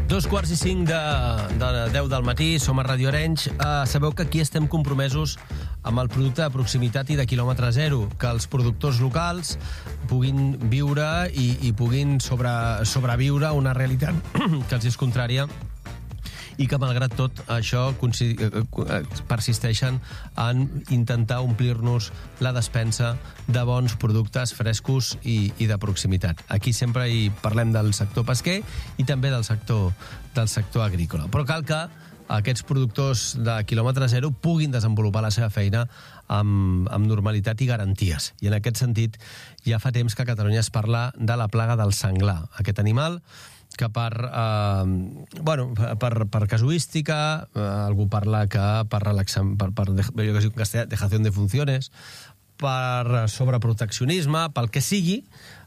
2:45 de 10 del matí, som a Ràdio Arenys. Sabeu que aquí estem compromesos amb el producte de proximitat i de quilòmetre zero, que els productors locals puguin viure i puguin sobreviure una realitat que els és contrària i que, malgrat tot, això persisteixen en intentar omplir-nos la despensa de bons productes frescos i de proximitat. Aquí sempre hi parlem del sector pesquer i també del sector agrícola. Però cal que aquests productors de quilòmetre zero puguin desenvolupar la seva feina amb normalitat i garanties. I en aquest sentit, ja fa temps que a Catalunya es parla de la plaga del senglar. Aquest animal que per casuística, algú parla que per dejación de funciones, per sobreproteccionisme, pel que sigui,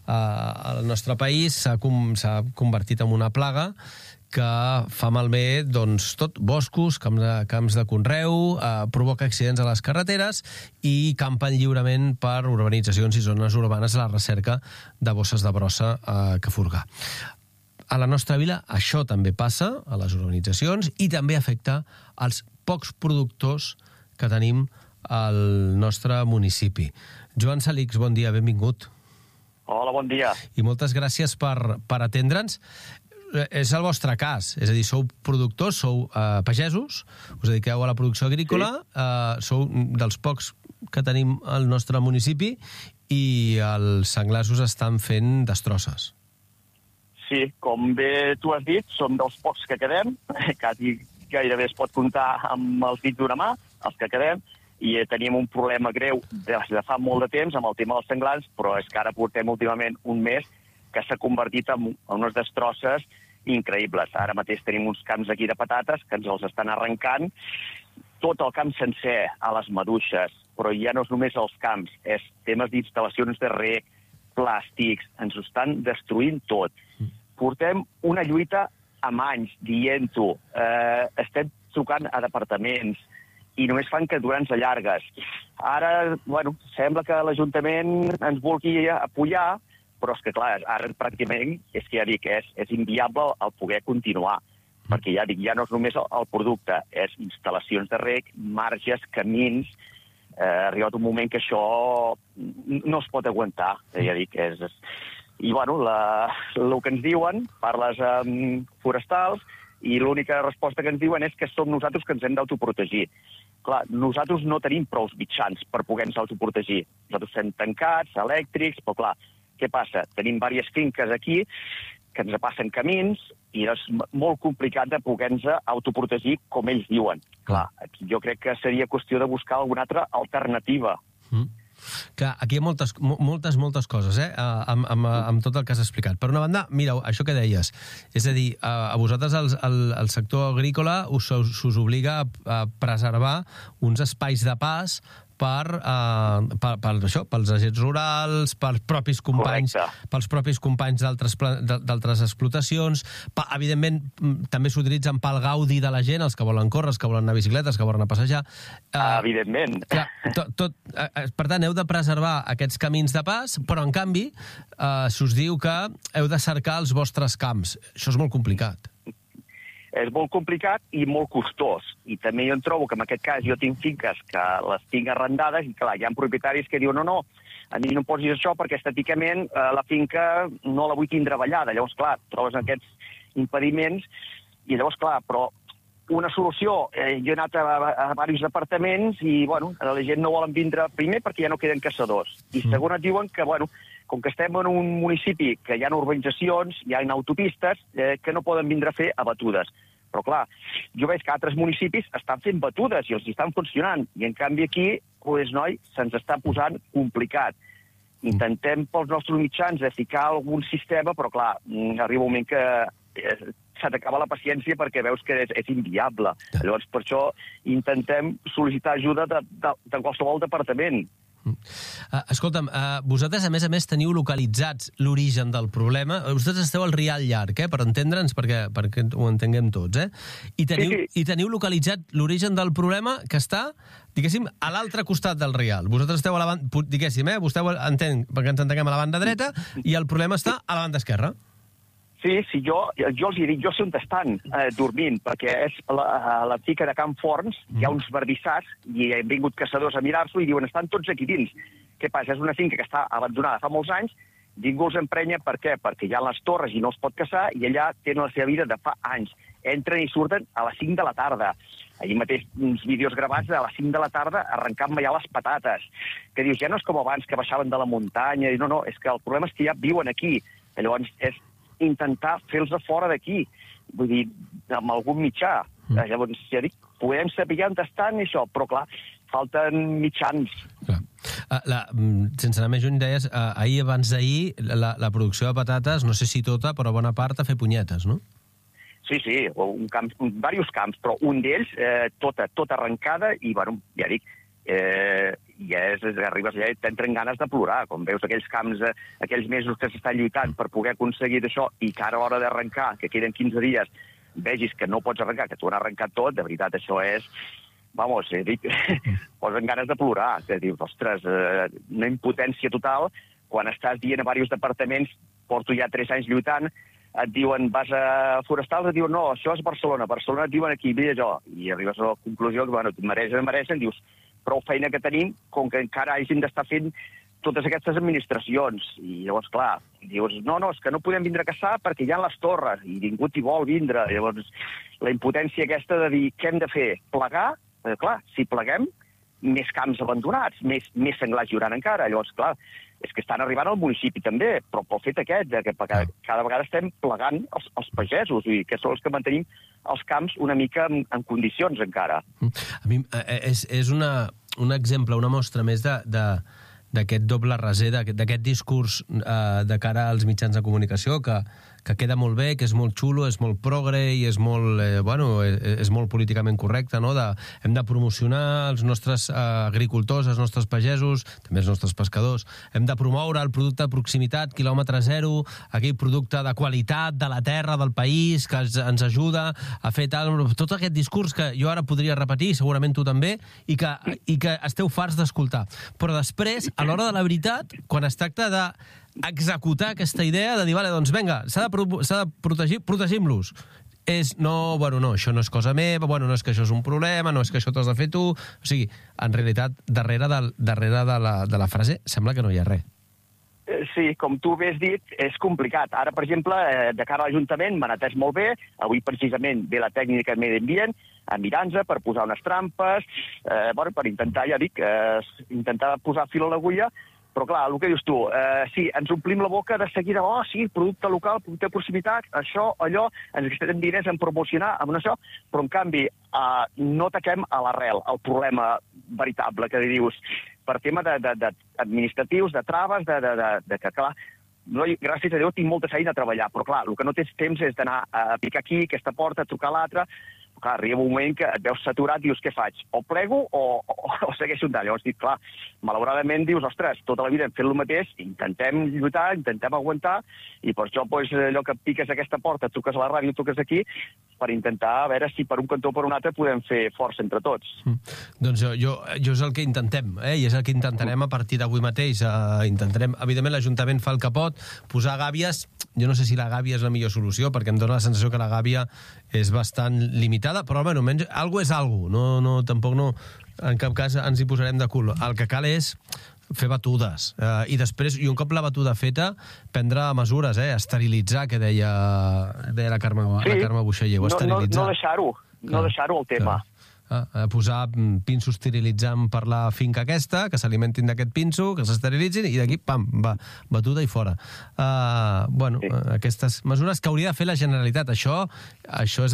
el nostre país s'ha convertit en una plaga que fa malbé tot, boscos, camps de conreu, provoca accidents a les carreteres i campen lliurement per urbanitzacions i zones urbanes a la recerca de bosses de brossa que furgar. A la nostra vila això també passa, a les urbanitzacions, i també afecta als pocs productors que tenim al nostre municipi. Joan Salix, bon dia, benvingut. Hola, bon dia. I moltes gràcies per atendre'ns. És el vostre cas, és a dir, sou productors, sou pagesos, us dediqueu a la producció agrícola, sou dels pocs que tenim al nostre municipi i els senglars us estan fent destrosses. Sí, com bé tu has dit, som dels pocs que quedem, quasi gairebé es pot comptar amb els dits d'una mà, els que quedem, i teníem un problema greu des de fa molt de temps amb el tema dels senglars, però és que ara portem últimament un mes que s'ha convertit en unes destrosses increïbles. Ara mateix tenim uns camps aquí de patates que ens els estan arrencant, tot el camp sencer a les maduixes, però ja no és només els camps, és temes d'instal·lacions de reg, plàstics, ens ho estan destruint tot. Portem una lluita amb anys, dient-ho. Estem trucant a departaments i només fan quedurants llargues. Ara, sembla que l'Ajuntament ens vulgui apoyar, però és que, clar, ara pràcticament és que ja dic, és inviable el poder continuar, perquè ja dic, ja no és només el producte, és instal·lacions de reg, marges, camins. Ha arribat un moment que això no es pot aguantar, ja dic, I, el que ens diuen, parles amb forestals, i l'única resposta que ens diuen és que som nosaltres que ens hem d'autoprotegir. Clar, nosaltres no tenim prou mitjans per poder-nos autoprotegir. Nosaltres estem tancats, elèctrics, però clar, què passa? Tenim diverses finques aquí que ens passen camins i és molt complicat de poder-nos autoprotegir com ells diuen. Clar, jo crec que seria qüestió de buscar alguna altra alternativa. Clar, aquí hi ha moltes coses, amb tot el que has explicat. Per una banda, mira, això que deies, és a dir, a vosaltres el sector agrícola us obliga a preservar uns espais de pas pels agents rurals, pels propis companys d'altres explotacions. Evidentment, també s'utilitzen pel gaudi de la gent, els que volen córrer, els que volen anar a bicicletes, els que volen anar a passejar. Evidentment. Per tant, heu de preservar aquests camins de pas, però, en canvi, s'us diu que heu de cercar els vostres camps. Això és molt complicat. És molt complicat i molt costós. I també jo em trobo que en aquest cas jo tinc finques que les tinc arrendades i, clar, hi ha propietaris que diuen no, a mi no em posis això perquè estèticament la finca no la vull tindre ballada. Llavors, clar, trobes aquests impediments i llavors, clar, però una solució, jo he anat a diversos departaments i, la gent no volen vindre primer perquè ja no queden caçadors. I segon et diuen que, com que estem en un municipi que hi ha urbanitzacions, hi ha autopistes, que no poden vindre a fer abatudes. Però, clar, jo veig que altres municipis estan fent batudes i els estan funcionant. I, en canvi, aquí, noi, se'ns està posant complicat. Intentem pels nostres mitjans de ficar algun sistema, però, clar, arriba un moment que se t'acaba la paciència perquè veus que és inviable. Llavors, per això intentem sol·licitar ajuda de qualsevol departament. Escolta'm, vosaltres a més teniu localitzats l'origen del problema. Vosaltres esteu al Rial Llarg, per entendre'ns, perquè ho entenguem tots, i teniu localitzat l'origen del problema que està, diguéssim, a l'altre costat del Rial. Vosaltres esteu a la banda, diguéssim, vostè entén, perquè ens entenguem, a la banda dreta, i el problema està a la banda esquerra. Sí, jo els hi dic, jo sé on estan dormint, perquè és a la fica de Can Forns, hi ha uns verdissars, i han vingut caçadors a mirar-s'ho i diuen, estan tots aquí dins. Què passa? És una finca que està abandonada fa molts anys, ningú els emprenya, per què? Perquè hi ha les torres i no els pot caçar, i allà tenen la seva vida de fa anys. Entren i surten a les 5 de la tarda. Ahir mateix uns vídeos gravats a les 5 de la tarda arrencant-me ja les patates. Que dius, ja no és com abans, que baixaven de la muntanya. No, és que el problema és que ja viuen aquí. Llavors és intentar fer-los fora d'aquí, vull dir, amb algun mitjà. Llavors, ja dic, podem saber on estan i això, però clar, falten mitjans. Sense anar més lluny, deies, ahir abans d'ahir, la producció de patates, no sé si tota, però bona part, a fer punyetes, no? Sí, diversos camps, però un d'ells, tota arrencada, i, bueno, ja dic, arribes allà i t'entren ganes de plorar, com veus aquells camps, aquells mesos que s'estan lluitant per poder aconseguir això, i que ara a l'hora d'arrencar, que queden 15 dies, vegis que no pots arrencar, que t'ho han arrencat tot, de veritat, això és... Vamos, dic, posen ganes de plorar, que dius, ostres, una impotència total, quan estàs dient a diversos departaments, porto ja 3 anys lluitant, et diuen, vas a forestals, et diuen, no, això és Barcelona et diuen aquí, ve allò, i arribes a la conclusió que, bueno, mereixen, dius, prou feina que tenim, com que encara hagin d'estar fent totes aquestes administracions. I llavors, clar, dius, no, és que no podem vindre a caçar perquè hi ha les torres i ningú t'hi vol vindre. Llavors, la impotència aquesta de dir què hem de fer? Plegar? Clar, si pleguem, més camps abandonats, més senglars hi hauran encara. Llavors, clar, és que estan arribant al municipi també, però pel fet aquest, que cada vegada estem plegant els pagesos, que són els que mantenim els camps una mica en condicions encara. A mi és un exemple, una mostra més d'aquest doble raser, d'aquest discurs de cara als mitjans de comunicació que queda molt bé, que és molt xulo, és molt progre i és molt, és molt políticament correcte, no? Hem de promocionar els nostres agricultors, els nostres pagesos, també els nostres pescadors. Hem de promoure el producte de proximitat, quilòmetre zero, aquell producte de qualitat de la terra, del país, que ens ajuda a fer tal... Tot aquest discurs que jo ara podria repetir, segurament tu també, i que esteu farts d'escoltar. Però després, a l'hora de la veritat, quan es tracta d'executar aquesta idea de dir, vale, doncs vinga, s'ha de protegir, protegim-los. No, això no és cosa meva, no és que això és un problema, no és que això t'has de fer tu... O sigui, en realitat, darrere de la frase sembla que no hi ha res. Sí, com tu bé has dit, és complicat. Ara, per exemple, de cara a l'Ajuntament m'han atès molt bé. Avui, precisament, ve la tècnica de medi ambient a mirar-nos per posar unes trampes, per intentar, ja dic, intentar posar fil a l'agulla. Però, clar, el que dius tu, sí, ens omplim la boca de seguida, sí, producte local, producte de proximitat, això, allò, ens gastem diners en promocionar, amb això, però, en canvi, no ataquem a l'arrel, el problema veritable que dius, per tema administratius, de traves, de que, clar, gràcies a Déu tinc molta feina a treballar, però, clar, el que no tens temps és d'anar a picar aquí, aquesta porta, a trucar a l'altra. Clar, arriba un moment que et veus saturat, dius, què faig? O plego o segueixo endavant. Llavors dic, clar, malauradament dius, ostres, tota la vida hem fet el mateix, intentem lluitar, intentem aguantar, i per això, allò que piques aquesta porta, truques a la ràdio, truques aquí, per intentar a veure si per un cantó o per un altre podem fer força entre tots. Doncs jo és el que intentem, i és el que intentarem a partir d'avui mateix. Intentarem, evidentment, l'Ajuntament fa el que pot, posar gàbies. Jo no sé si la gàbia és la millor solució, perquè em dóna la sensació que la gàbia és bastant limitada, però almenys algo és algo. Tampoc no, en cap cas ens hi posarem de cul. El que cal és fer batudes. I després, i un cop la batuda feta, prendre mesures, esterilitzar, que deia la Carme Buixaller. No deixar-ho el tema. Posar pinsos esterilitzant per la finca aquesta, que s'alimentin d'aquest pinso, que s'esterilitzin, i d'aquí, pam, va, batuda i fora. Aquestes mesures que hauria de fer la Generalitat. Això és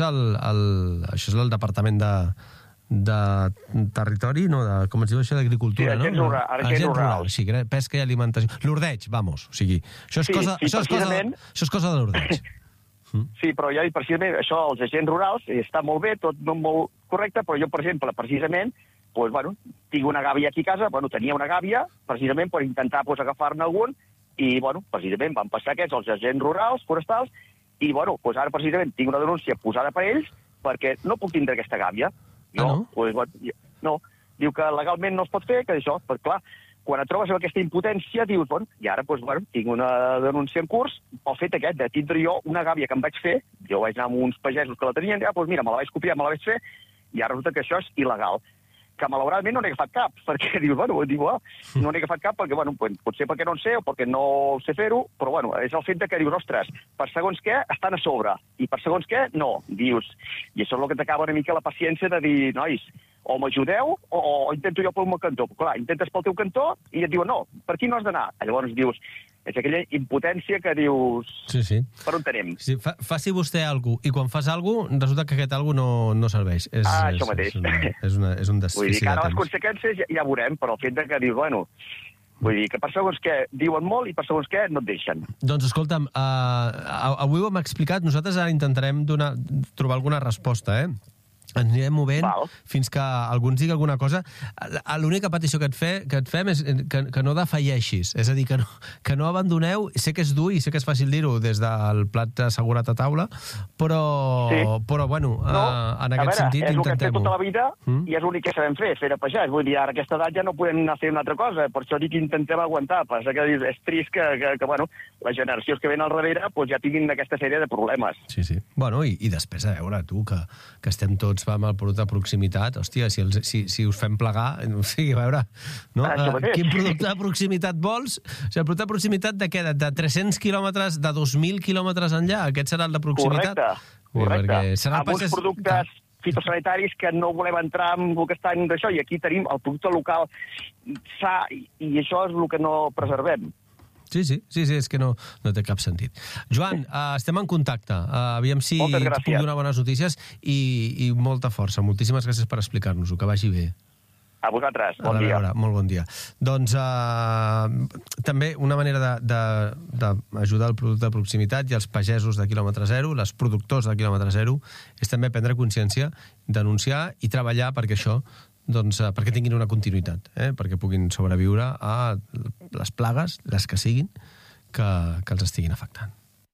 el Departament de Territori, no? Com es diu això, d'Agricultura, no? Agents Rurals. Sí, pesca i alimentació. L'Ordeig, vamos. O sigui, això és cosa de l'Ordeig. Sí, però ja, precisament, això, els agents rurals, està molt bé, tot molt correcte, però jo, per exemple, precisament, tinc una gàbia aquí a casa, tenia una gàbia, precisament, per intentar agafar-ne algun, i, precisament, van passar aquests, els agents rurals, forestals, i, ara, precisament, tinc una denúncia posada per ells, perquè no puc tindre aquesta gàbia. No, diu que legalment no es pot fer, que això, clar, quan et trobes amb aquesta impotència, dius, bueno, i ara, doncs, bueno, tinc una denúncia en curs, el fet aquest de tindre jo una gàbia que em vaig fer, jo vaig anar amb uns pagesos que la tenien, ja, doncs mira, me la vaig copiar, me la vaig fer, i ara resulta que això és il·legal. Que malauradament no n'he agafat cap, perquè dius, bueno, no n'he agafat cap perquè, bueno, potser perquè no en sé o perquè no sé fer-ho, però, bueno, és el fet de que dius, ostres, per segons què estan a sobre, i per segons què no, dius. I això és el que t'acaba una mica la paciència de dir, nois, o m'ajudeu o intento jo pel meu cantó. Però, clar, intentes pel teu cantó i et diuen, no, per aquí no has d'anar. Llavors dius, és aquella impotència que dius, sí. Per on tenim? Sí, faci vostè alguna cosa, i quan fas alguna cosa, resulta que aquest alguna cosa no serveix. Això mateix. És un desfici. Vull dir que ara les conseqüències ja veurem, però el fet de que dius, bueno, vull dir que per segons què diuen molt i per segons què no et deixen. Doncs escolta'm, avui ho hem explicat, nosaltres ara intentarem trobar alguna resposta, ens anirem movent fins que algú ens digui alguna cosa. L'única petició que et fem és que no defalleixis, és a dir, que no abandoneu. Sé que és dur i sé que és fàcil dir-ho des del plat assegurat a taula, però bueno, en aquest sentit intentem-ho. És el que hem fet tota la vida i és l'únic que sabem fer de pagès. Vull dir, ara a aquesta edat ja no podem anar a fer una altra cosa, per això dic que intentem aguantar. Passa que és trist que bueno, les generacions que venen al darrere ja tinguin aquesta sèrie de problemes. Sí. Bueno, i després, a veure, tu, que estem tots amb el producte de proximitat, hòstia, si us fem plegar, o sigui, a veure, no? Quin producte de proximitat vols? O sigui, el producte de proximitat de què? De 300 quilòmetres, de 2.000 quilòmetres enllà? Aquest serà el de proximitat? Correcte. Alguns productes fitosanitaris que no volem entrar en el que estan d'això, i aquí tenim el producte local sa, i això és el que no preservem. Sí, és que no té cap sentit. Joan, estem en contacte. Aviam si et puc donar bones notícies i molta força. Moltíssimes gràcies per explicar-nos-ho. Que vagi bé. A vosaltres. Bon dia. Molt bon dia. Doncs també una manera d'ajudar el producte de proximitat i els pagesos de quilòmetre zero, les productors de quilòmetre zero, és també prendre consciència, denunciar i treballar perquè això perquè tinguin una continuïtat, perquè puguin sobreviure a les plagues, les que siguin, que els estiguin afectant.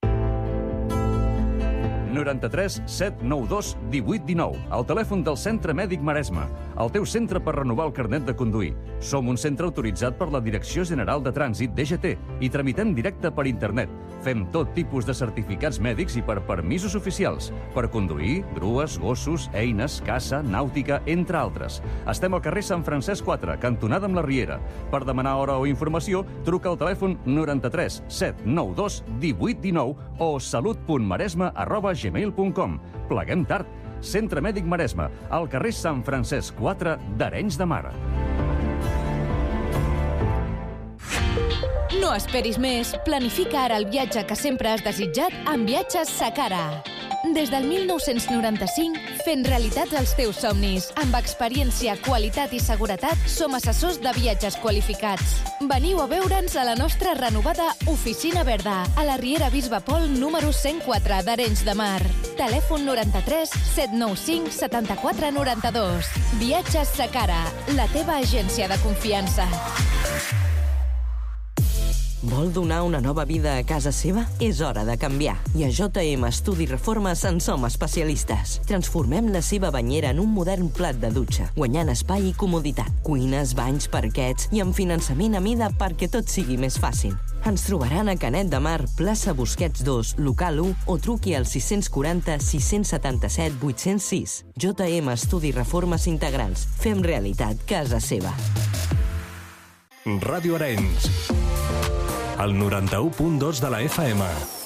93 792 1819, el telèfon del Centre Mèdic Maresme, el teu centre per renovar el carnet de conduir. Som un centre autoritzat per la Direcció General de Trànsit, DGT, i tramitem directe per internet. Fem tot tipus de certificats mèdics i per permisos oficials, per conduir, grues, gossos, eines, caça, nàutica, entre altres. Estem al carrer Sant Francesc 4, cantonada amb la Riera. Per demanar hora o informació, truca al telèfon 93 792 1819 o salut.maresme@gmail.com. Pleguem tard. Centre Mèdic Maresme, al carrer Sant Francesc 4 d'Arenys de Mar. No esperis més. Planifica ara el viatge que sempre has desitjat amb Viatges Sacara. Des del 1995, fent realitat els teus somnis. Amb experiència, qualitat i seguretat, som assessors de viatges qualificats. Veniu a veure'ns a la nostra renovada Oficina Verda, a la Riera Bisbe Pol número 104 d'Arenys de Mar. Telèfon 93 795 74 92. Viatges Sacara, la teva agència de confiança. Vol donar una nova vida a casa seva? És hora de canviar. I a JM Estudi Reformes en som especialistes. Transformem la seva banyera en un modern plat de dutxa, guanyant espai i comoditat. Cuines, banys, parquets i amb finançament a mida perquè tot sigui més fàcil. Ens trobaran a Canet de Mar, plaça Busquets 2, local 1, o truqui al 640 677 806. JM Estudi Reformes Integrals. Fem realitat casa seva. Ràdio Arenys, el 91.2 de la FM.